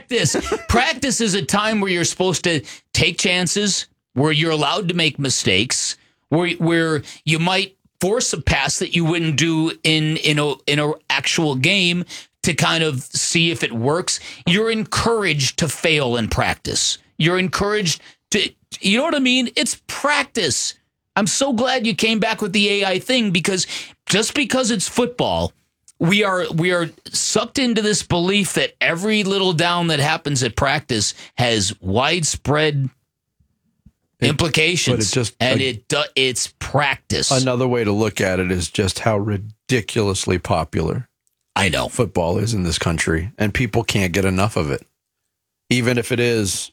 practice. Practice is a time where you're supposed to take chances, where you're allowed to make mistakes, where you might force a pass that you wouldn't do in an actual game to kind of see if it works. You're encouraged to fail in practice. You're encouraged to, you know what I mean? It's practice. I'm so glad you came back with the AI thing, because just because it's football, we are sucked into this belief that every little down that happens at practice has widespread implications. But it's practice. Another way to look at it is just how ridiculously popular football is in this country, and people can't get enough of it. Even if it's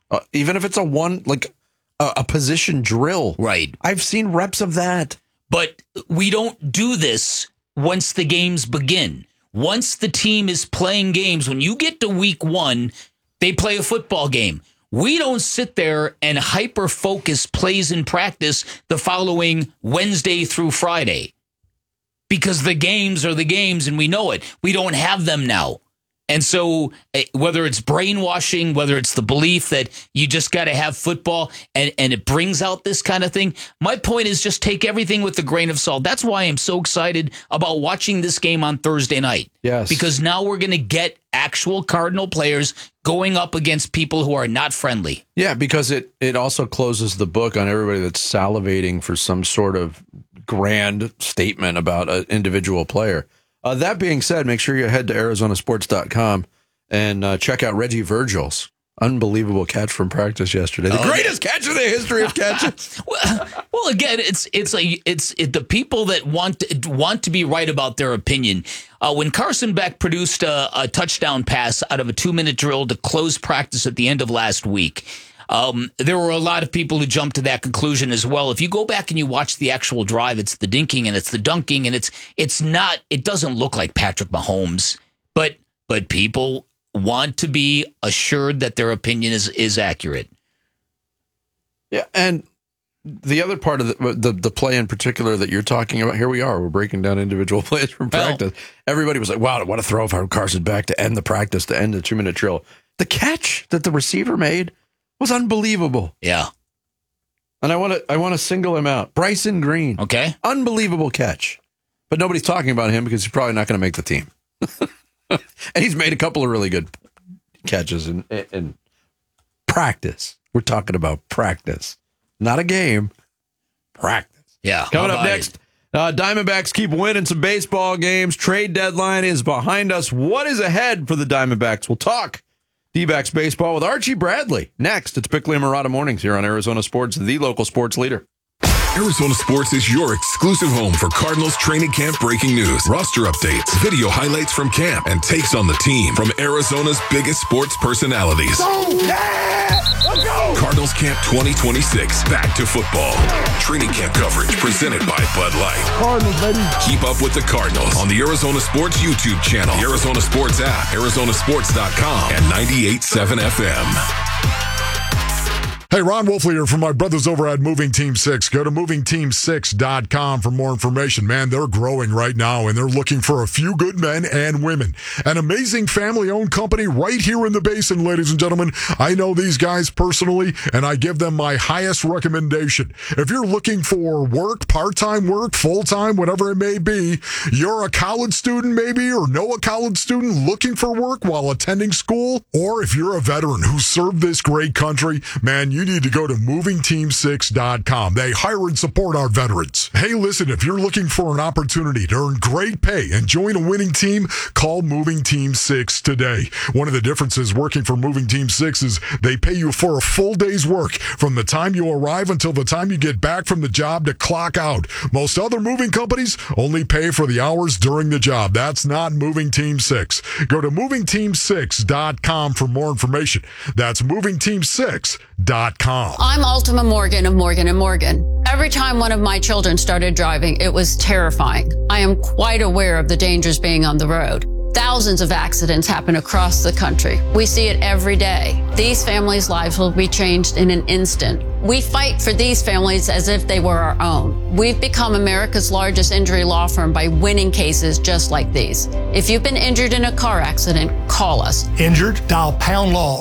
a position drill. Right. I've seen reps of that. But we don't do this once the games begin. Once the team is playing games, when you get to week 1, they play a football game. We don't sit there and hyper-focus plays in practice the following Wednesday through Friday, because the games are the games and we know it. We don't have them now. And so whether it's brainwashing, whether it's the belief that you just got to have football and it brings out this kind of thing, my point is just take everything with a grain of salt. That's why I'm so excited about watching this game on Thursday night. Yes. Because now we're going to get actual Cardinal players going up against people who are not friendly. Yeah, because it also closes the book on everybody that's salivating for some sort of grand statement about an individual player. That being said, make sure you head to ArizonaSports.com and check out Reggie Virgil's unbelievable catch from practice yesterday. The greatest catch in the history of catches. Well, again, it's the people that want to be right about their opinion. When Carson Beck produced a touchdown pass out of a 2-minute drill to close practice at the end of last week, there were a lot of people who jumped to that conclusion as well. If you go back and you watch the actual drive, it's the dinking and it's the dunking, and it doesn't look like Patrick Mahomes, but people want to be assured that their opinion is accurate. Yeah, and the other part of the play in particular that you're talking about, here we are, we're breaking down individual plays from practice. Everybody was like, wow, what a throw from Carson Beck to end the practice, to end the 2-minute drill. The catch that the receiver made was unbelievable. Yeah. And I want to single him out. Bryson Green. Okay. Unbelievable catch. But nobody's talking about him because he's probably not going to make the team. And he's made a couple of really good catches in practice. We're talking about practice. Not a game. Practice. Yeah. Coming up next, Diamondbacks keep winning some baseball games. Trade deadline is behind us. What is ahead for the Diamondbacks? We'll talk D-backs baseball with Archie Bradley. Next, it's Bickley and Murata Mornings here on Arizona Sports, the local sports leader. Arizona Sports is your exclusive home for Cardinals training camp breaking news, roster updates, video highlights from camp, and takes on the team from Arizona's biggest sports personalities. Let's go! Cardinals Camp 2026, back to football. Training camp coverage presented by Bud Light. Cardinals, baby. Keep up with the Cardinals on the Arizona Sports YouTube channel, the Arizona Sports app, ArizonaSports.com, and 98.7 FM. Hey, Ron Wolfley here from my brothers over at Moving Team 6. Go to movingteam6.com for more information. Man, they're growing right now, and they're looking for a few good men and women. An amazing family-owned company right here in the Basin, ladies and gentlemen. I know these guys personally, and I give them my highest recommendation. If you're looking for work, part-time work, full-time, whatever it may be, you're a college student maybe, or know a college student looking for work while attending school, or if you're a veteran who served this great country, man, you need to go to movingteam6.com. They hire and support our veterans. Hey, listen, if you're looking for an opportunity to earn great pay and join a winning team, call Moving Team 6 today. One of the differences working for Moving Team 6 is they pay you for a full day's work from the time you arrive until the time you get back from the job to clock out. Most other moving companies only pay for the hours during the job. That's not Moving Team 6. Go to movingteam6.com for more information. That's movingteam6.com. I'm Ultima Morgan of Morgan & Morgan. Every time one of my children started driving, it was terrifying. I am quite aware of the dangers being on the road. Thousands of accidents happen across the country. We see it every day. These families' lives will be changed in an instant. We fight for these families as if they were our own. We've become America's largest injury law firm by winning cases just like these. If you've been injured in a car accident, call us. Injured? Dial #law